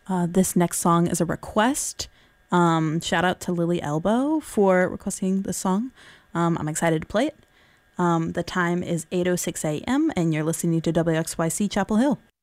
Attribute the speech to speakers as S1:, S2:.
S1: This next song is a request. Shout out to Lily Elbow for requesting this song. I'm excited to play it. The time is 8:06 a.m. and you're listening to WXYC Chapel Hill.